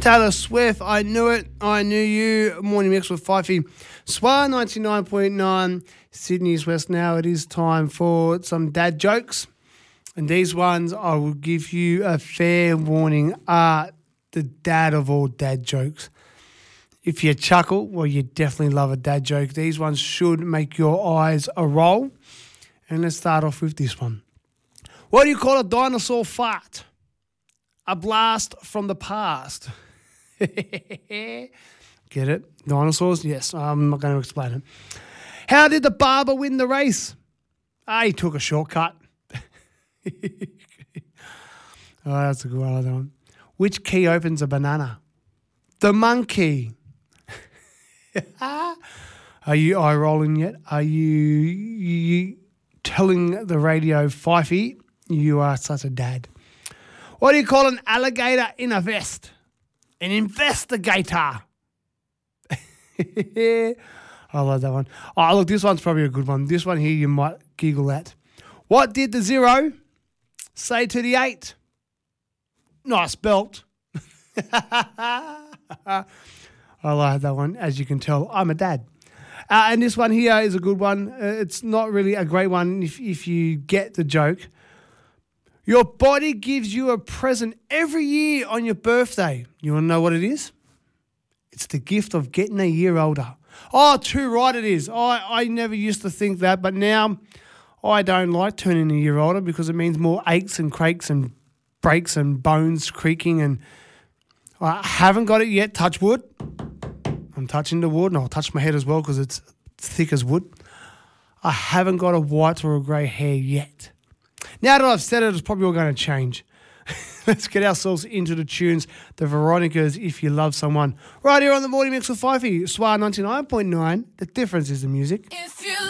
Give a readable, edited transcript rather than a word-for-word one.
Taylor Swift, I Knew It, I Knew You, Morning Mix with Fifey. SWAR 99.9, Sydney's West. Now it is time for some dad jokes. And these ones, I will give you a fair warning, are the dad of all dad jokes. If you chuckle, well, you definitely love a dad joke. These ones should make your eyes a roll. And let's start off with this one. What do you call a dinosaur fart? A blast from the past. Get it? Dinosaurs? Yes, I'm not going to explain it. How did the barber win the race? He took a shortcut. Oh, that's a good one. That one. Which key opens a banana? The monkey. Are you eye rolling yet? Are you telling the radio, Fifey, you are such a dad? What do you call an alligator in a vest? An investigator. I love that one. Oh, look, this one's probably a good one. This one here you might giggle at. What did the 0 say to the 8? Nice belt. I like that one. As you can tell, I'm a dad. And this one here is a good one. It's not really a great one if you get the joke. Your body gives you a present every year on your birthday. You want to know what it is? It's the gift of getting a year older. Oh, too right it is. I never used to think that, but now I don't like turning a year older because it means more aches and cracks and breaks and bones creaking, and I haven't got it yet, touch wood. I'm touching the wood, and I'll touch my head as well because it's thick as wood. I haven't got a white or a grey hair yet. Now that I've said it, it's probably all going to change. Let's get ourselves into the tunes. The Veronicas, If You Love Someone. Right here on the Morning Mix with Fifey, SWAR 99.9. The difference is the music. If you